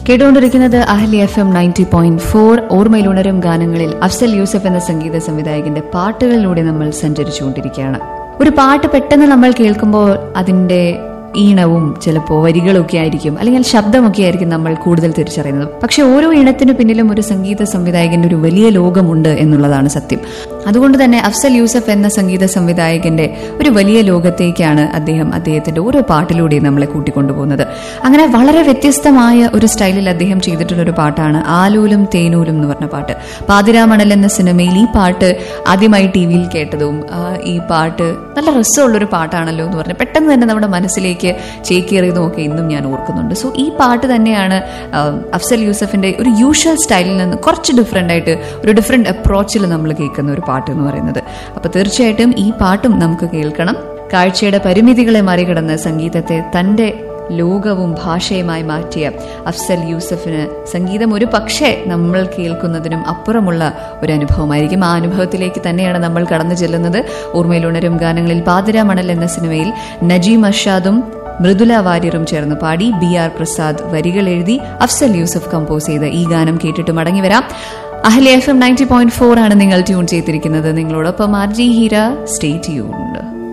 കേട്ടുകൊണ്ടിരിക്കുന്നത് Ahli FM 90.4 ഓർമ്മയിലുണരും ഗാനങ്ങളിൽ അഫ്സൽ യൂസഫ് എന്ന സംഗീത സംവിധായകന്റെ പാട്ടുകളിലൂടെ നമ്മൾ സഞ്ചരിച്ചുകൊണ്ടിരിക്കുകയാണ്. ഒരു പാട്ട് പെട്ടെന്ന് നമ്മൾ കേൾക്കുമ്പോൾ അതിന്റെ ഈണവും ചിലപ്പോൾ വരികളൊക്കെ ആയിരിക്കും, അല്ലെങ്കിൽ ശബ്ദമൊക്കെ ആയിരിക്കും നമ്മൾ കൂടുതൽ തിരിച്ചറിയുന്നത്. പക്ഷെ ഓരോ ഈണത്തിന് പിന്നിലും ഒരു സംഗീത സംവിധായകന്റെ ഒരു വലിയ ലോകമുണ്ട് എന്നുള്ളതാണ് സത്യം. അതുകൊണ്ട് തന്നെ അഫ്സൽ യൂസഫ് എന്ന സംഗീത സംവിധായകന്റെ ഒരു വലിയ ലോകത്തേക്കാണ് അദ്ദേഹത്തിന്റെ ഓരോ പാട്ടിലൂടെയും നമ്മളെ കൂട്ടിക്കൊണ്ടുപോകുന്നത്. അങ്ങനെ വളരെ വ്യത്യസ്തമായ ഒരു സ്റ്റൈലിൽ അദ്ദേഹം ചെയ്തിട്ടുള്ള ഒരു പാട്ടാണ് ആലൂലും തേനൂലും എന്ന് പറഞ്ഞ പാട്ട്. പാതിരാമണൽ എന്ന സിനിമയിൽ ഈ പാട്ട് ആദ്യമായി TV-യിൽ കേട്ടതും ഈ പാട്ട് നല്ല രസമുള്ളൊരു പാട്ടാണല്ലോ എന്ന് പറഞ്ഞ് പെട്ടെന്ന് തന്നെ നമ്മുടെ മനസ്സിലേക്ക് ചേക്കേറിയതുമൊക്കെ ഇന്നും ഞാൻ ഓർക്കുന്നുണ്ട്. സോ ഈ പാട്ട് തന്നെയാണ് അഫ്സൽ യൂസഫിന്റെ ഒരു യൂഷ്വൽ സ്റ്റൈലിൽ നിന്ന് കുറച്ച് ഡിഫറെന്റ് ആയിട്ട് ഒരു ഡിഫറെന്റ് അപ്രോച്ചിൽ നമ്മൾ കേൾക്കുന്ന ഒരു പാട്ട് എന്ന് പറയുന്നത്. അപ്പൊ തീർച്ചയായിട്ടും ഈ പാട്ടും നമുക്ക് കേൾക്കണം. കാഴ്ചയുടെ പരിമിതികളെ മറികടന്ന് സംഗീതത്തെ തന്റെ ലോകവും ഭാഷയുമായി മാറ്റിയ അഫ്സൽ യൂസഫിന് സംഗീതം ഒരു പക്ഷേ നമ്മൾ കേൾക്കുന്നതിനും അപ്പുറമുള്ള ഒരു അനുഭവമായിരിക്കും. ആ അനുഭവത്തിലേക്ക് തന്നെയാണ് നമ്മൾ കടന്നു ചെല്ലുന്നത്. ഓർമ്മയിലുണരും ഗാനങ്ങളിൽ പാതിരാമണൽ എന്ന സിനിമയിൽ നജീം അർഷാദും മൃദുല വാര്യറും ചേർന്ന് പാടി BR പ്രസാദ് വരികൾ എഴുതി അഫ്സൽ യൂസഫ് കമ്പോസ് ചെയ്ത ഈ ഗാനം കേട്ടിട്ട് മടങ്ങി വരാം. അഹ്ലി FM 90.4 ആണ് നിങ്ങൾ ട്യൂൺ ചെയ്തിരിക്കുന്നത്. നിങ്ങളോടൊപ്പം RJ ഹീര. Stay tuned.